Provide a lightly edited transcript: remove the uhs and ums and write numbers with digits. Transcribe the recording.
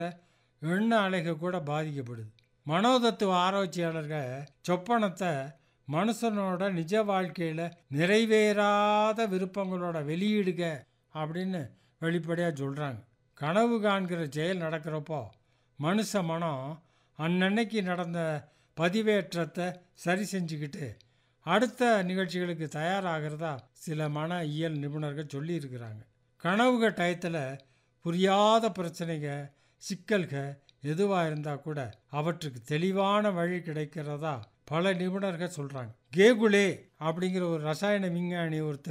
எண்ண அலைகள் கூட பாதிக்கப்படுது. மனோதத்துவ ஆராய்ச்சியாளர்கள் சொப்பனத்தை மனுஷனோட நிஜ வாழ்க்கையில் நிறைவேறாத விருப்பங்களோட வெளியீடுக அப்படின்னு வெளிப்படையாக சொல்கிறாங்க. கனவு காண்கிற செயல் நடக்கிறப்போ மனுஷ மனம் அன்னன்னைக்கு நடந்த பதிவேற்றத்தை சரி செஞ்சுக்கிட்டு அடுத்த நிகழ்ச்சிகளுக்கு தயாராகிறதா சில மன இயல் நிபுணர்கள் சொல்லியிருக்கிறாங்க. கனவுக டயத்தில் புரியாத பிரச்சனைக சிக்கல்க எதுவாக இருந்தால் கூட அவற்றுக்கு தெளிவான வழி கிடைக்கிறதா பல நிபுணர்கள் சொல்கிறாங்க. கேகுலே அப்படிங்கிற ஒரு ரசாயன விஞ்ஞானி ஒருத்தர்